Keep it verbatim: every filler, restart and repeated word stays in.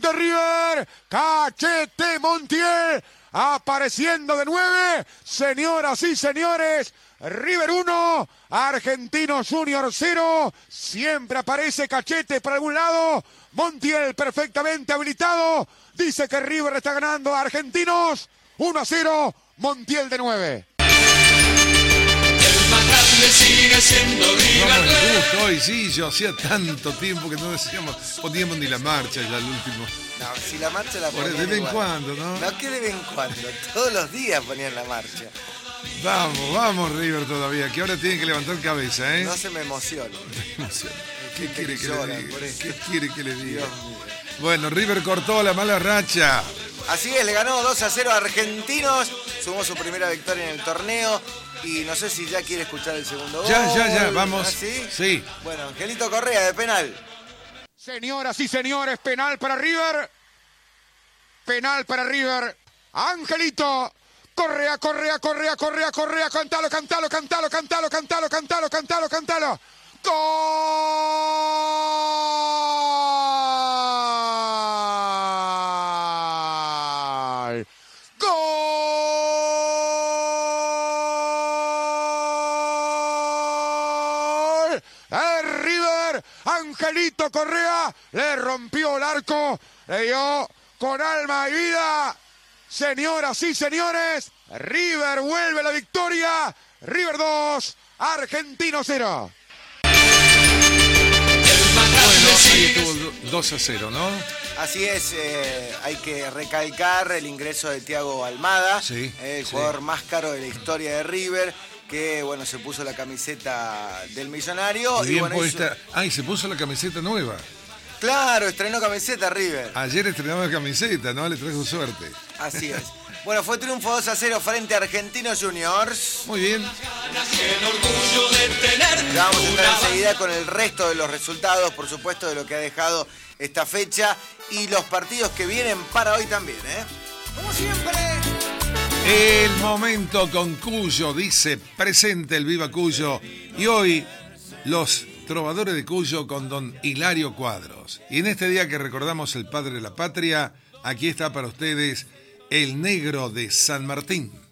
de River. Cachete Montiel apareciendo de nueve. Señoras y señores, River uno, Argentino Junior cero. Siempre aparece Cachete por algún lado. Montiel perfectamente habilitado. Dice que River está ganando a Argentinos. uno a cero, Montiel de nueve. El más grande sigue siendo River. Vamos el gusto hoy, sí, yo hacía tanto tiempo que no decíamos, poníamos ni la marcha ya al último. No, si la marcha la Por ponían de vez en igual. cuando, ¿no? No, que de vez en cuando. Todos los días ponían la marcha. Vamos, vamos River todavía, que ahora tienen que levantar cabeza, ¿eh? No se me emociona. ¿Qué quiere que llora, le por diga? eso. ¿Qué quiere que le diga? Dios mío. Bueno, River cortó la mala racha. Así es, le ganó dos a cero a Argentinos. Sumó su primera victoria en el torneo. Y no sé si ya quiere escuchar el segundo gol. Ya, ya, ya, vamos. ¿Ah, sí? Sí. Bueno, Angelito Correa de penal. Señoras y señores, penal para River. Penal para River. Angelito. Correa, Correa, Correa, Correa, Correa. Cantalo, cantalo, cantalo, cantalo, cantalo, cantalo, cantalo, cantalo. ¡Gol! ¡Gol! El River. Angelito Correa le rompió el arco. Le dio con alma y vida. Señoras y señores, River vuelve a la victoria. River dos, Argentino cero. Bueno, ahí estuvo dos a cero, ¿no? Así es, eh, hay que recalcar el ingreso de Thiago Almada, Sí, el sí. jugador más caro de la historia de River, que bueno, se puso la camiseta del millonario. Y bien bueno, hizo- puesta. Ay, se puso la camiseta nueva. Claro, estrenó camiseta River. Ayer estrenaba camiseta, ¿no? Le trajo suerte. Así es. Bueno, fue triunfo dos a cero frente a Argentinos Juniors. Muy bien. El orgullo de tener Ya vamos a estar una enseguida con el resto de los resultados, por supuesto, de lo que ha dejado esta fecha y los partidos que vienen para hoy también, ¿eh? Como siempre. El momento con Cuyo, dice presente el Viva Cuyo. Y hoy los trovadores de Cuyo con don Hilario Cuadros. Y en este día que recordamos el padre de la patria, aquí está para ustedes el negro de San Martín.